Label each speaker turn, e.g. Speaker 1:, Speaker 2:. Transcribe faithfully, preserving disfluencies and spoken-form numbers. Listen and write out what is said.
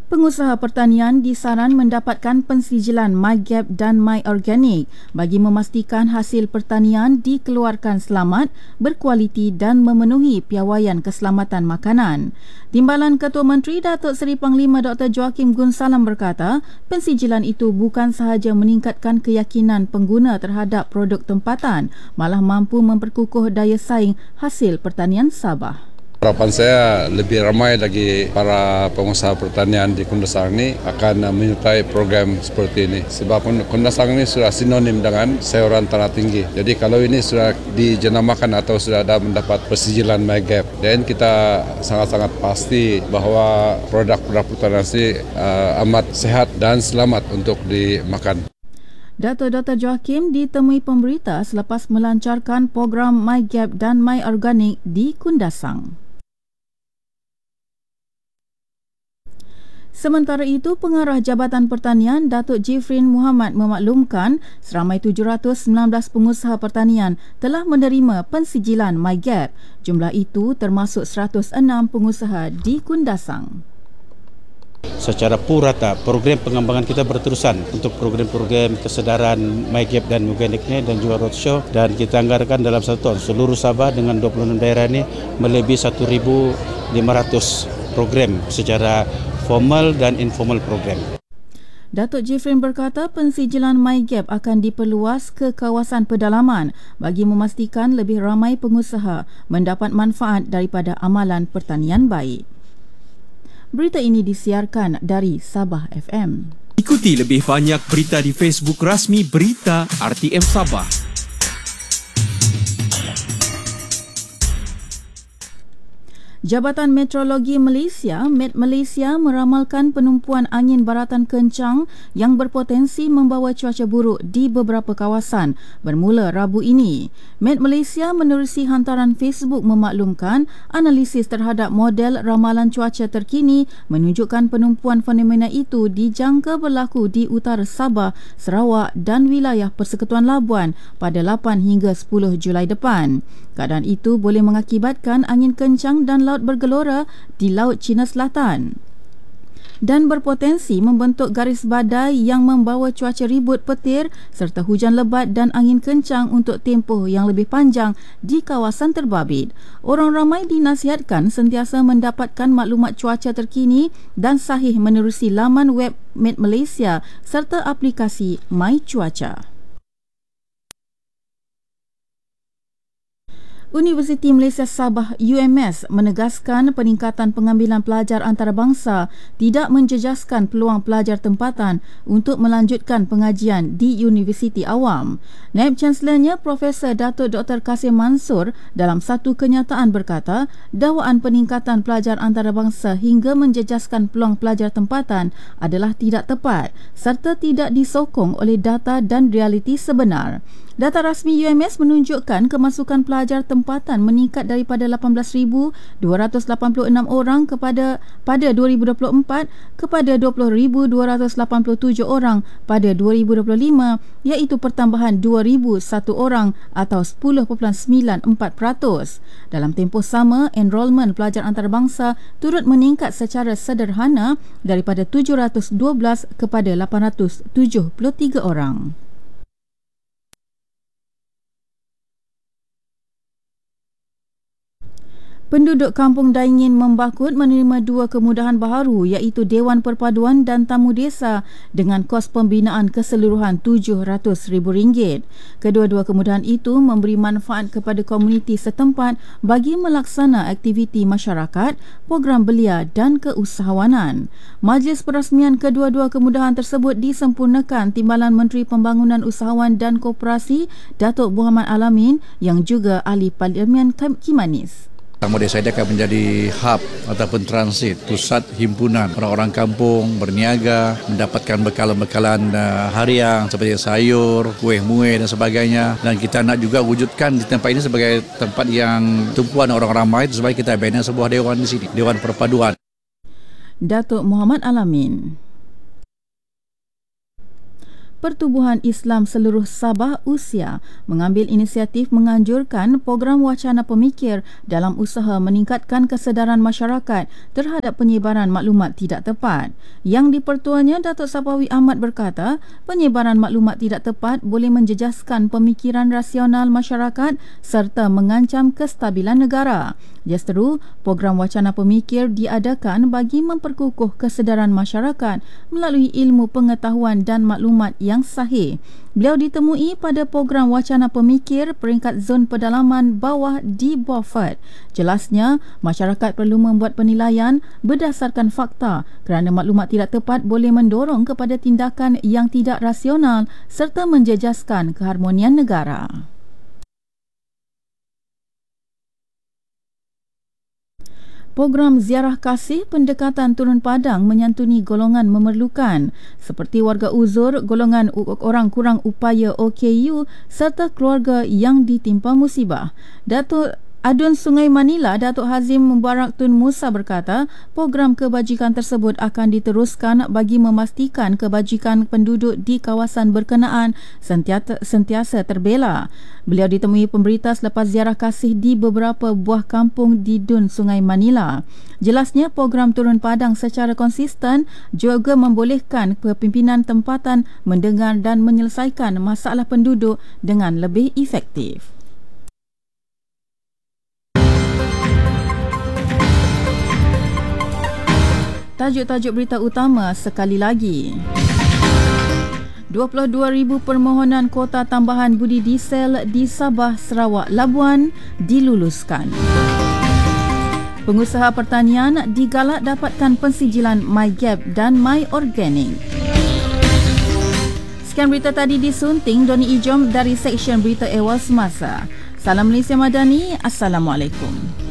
Speaker 1: Pengusaha pertanian disaran mendapatkan pensijilan MyGap dan MyOrganic bagi memastikan hasil pertanian dikeluarkan selamat, berkualiti dan memenuhi piawaian keselamatan makanan. Timbalan Ketua Menteri Datuk Seri Panglima Doktor Joaquim Gunsalam berkata, pensijilan itu bukan sahaja meningkatkan keyakinan pengguna terhadap produk tempatan, malah mampu memperkukuh daya saing hasil pertanian Sabah.
Speaker 2: Harapan saya lebih ramai lagi para pengusaha pertanian di Kundasang ini akan menyertai program seperti ini. Sebab Kundasang ini sudah sinonim dengan sayuran tanah tinggi. Jadi kalau ini sudah dijenamakan atau sudah ada mendapat persijilan MyGap, dan kita sangat-sangat pasti bahawa produk-produk pertanian ini uh, amat sehat dan selamat untuk dimakan.
Speaker 1: Datuk Doktor Joaquim ditemui pemberita selepas melancarkan program MyGap dan MyOrganic di Kundasang. Sementara itu, Pengarah Jabatan Pertanian Datuk Jifrin Muhammad memaklumkan seramai tujuh ratus sembilan belas pengusaha pertanian telah menerima pensijilan MyGap. Jumlah itu termasuk seratus enam pengusaha di Kundasang.
Speaker 3: Secara purata, program pengembangan kita berterusan untuk program-program kesedaran MyGap dan Organic ni dan juga roadshow, dan kita anggarkan dalam satu tahun seluruh Sabah dengan dua puluh enam daerah ini melebihi satu ribu lima ratus program secara formal dan informal program.
Speaker 1: Datuk Jifrin berkata pensijilan MyGap akan diperluas ke kawasan pedalaman bagi memastikan lebih ramai pengusaha mendapat manfaat daripada amalan pertanian baik. Berita ini disiarkan dari Sabah F M.
Speaker 4: Ikuti lebih banyak berita di Facebook rasmi Berita R T M Sabah.
Speaker 1: Jabatan Meteorologi Malaysia, Met Malaysia meramalkan penumpuan angin baratan kencang yang berpotensi membawa cuaca buruk di beberapa kawasan bermula Rabu ini. Met Malaysia menerusi hantaran Facebook memaklumkan analisis terhadap model ramalan cuaca terkini menunjukkan penumpuan fenomena itu dijangka berlaku di utara Sabah, Sarawak dan wilayah Persekutuan Labuan pada lapan hingga sepuluh Julai depan. Keadaan itu boleh mengakibatkan angin kencang dan laut bergelora di Laut Cina Selatan dan berpotensi membentuk garis badai yang membawa cuaca ribut petir serta hujan lebat dan angin kencang untuk tempoh yang lebih panjang di kawasan terbabit. Orang ramai dinasihatkan sentiasa mendapatkan maklumat cuaca terkini dan sahih menerusi laman web Met Malaysia serta aplikasi My Cuaca. Universiti Malaysia Sabah U M S menegaskan peningkatan pengambilan pelajar antarabangsa tidak menjejaskan peluang pelajar tempatan untuk melanjutkan pengajian di universiti awam. Naib Chancelornya Profesor Datuk Doktor Kasim Mansur dalam satu kenyataan berkata, dakwaan peningkatan pelajar antarabangsa hingga menjejaskan peluang pelajar tempatan adalah tidak tepat serta tidak disokong oleh data dan realiti sebenar. Data rasmi U M S menunjukkan kemasukan pelajar tempatan meningkat daripada lapan belas ribu dua ratus lapan puluh enam orang kepada pada dua ribu dua puluh empat kepada dua puluh ribu dua ratus lapan puluh tujuh orang pada dua ribu dua puluh lima, iaitu pertambahan dua ribu satu orang atau sepuluh perpuluhan sembilan empat peratus. Dalam tempoh sama, enrolmen pelajar antarabangsa turut meningkat secara sederhana daripada tujuh ratus dua belas kepada lapan ratus tujuh puluh tiga orang. Penduduk Kampung Daingin Membakut menerima dua kemudahan baharu iaitu Dewan Perpaduan dan Tamu Desa dengan kos pembinaan keseluruhan tujuh ratus ribu ringgit. Kedua-dua kemudahan itu memberi manfaat kepada komuniti setempat bagi melaksana aktiviti masyarakat, program belia dan keusahawanan. Majlis perasmian kedua-dua kemudahan tersebut disempurnakan Timbalan Menteri Pembangunan Usahawan dan Koperasi Datuk Muhammad Alamin yang juga Ahli Parlimen Kimanis.
Speaker 5: Tamu Desa ini akan menjadi hub ataupun transit, pusat himpunan orang-orang kampung berniaga, mendapatkan bekalan-bekalan uh, harian seperti sayur, kuih muih dan sebagainya. Dan kita nak juga wujudkan di tempat ini sebagai tempat yang tumpuan orang ramai supaya kita bina sebuah dewan di sini, Dewan Perpaduan.
Speaker 1: Datuk Muhammad Alamin. Pertubuhan Islam seluruh Sabah Usia mengambil inisiatif menganjurkan program wacana pemikir dalam usaha meningkatkan kesedaran masyarakat terhadap penyebaran maklumat tidak tepat. Yang di-Pertuanya, Datuk Sapawi Ahmad berkata, penyebaran maklumat tidak tepat boleh menjejaskan pemikiran rasional masyarakat serta mengancam kestabilan negara. Dia seru, program wacana pemikir diadakan bagi memperkukuh kesedaran masyarakat melalui ilmu pengetahuan dan maklumat yang sahih. Beliau ditemui pada program wacana pemikir peringkat zon pedalaman bawah di Beaufort. Jelasnya, masyarakat perlu membuat penilaian berdasarkan fakta kerana maklumat tidak tepat boleh mendorong kepada tindakan yang tidak rasional serta menjejaskan keharmonian negara. Program Ziarah Kasih Pendekatan Turun Padang menyantuni golongan memerlukan seperti warga uzur, golongan orang kurang upaya O K U serta keluarga yang ditimpa musibah. Datuk Adun Sungai Manila, Datuk Hazim Mubarak Tun Musa berkata, program kebajikan tersebut akan diteruskan bagi memastikan kebajikan penduduk di kawasan berkenaan sentiasa, sentiasa terbela. Beliau ditemui pemberita selepas ziarah kasih di beberapa buah kampung di Dun Sungai Manila. Jelasnya, program Turun Padang secara konsisten juga membolehkan kepimpinan tempatan mendengar dan menyelesaikan masalah penduduk dengan lebih efektif. Tajuk-tajuk berita utama sekali lagi. dua puluh dua ribu permohonan kota tambahan budi diesel di Sabah, Sarawak, Labuan diluluskan. Pengusaha pertanian digalak dapatkan pensijilan MyGap dan MyOrganic. Sekian berita tadi disunting Doni Ijom dari Seksyen Berita Awal Semasa. Salam Malaysia Madani. Assalamualaikum.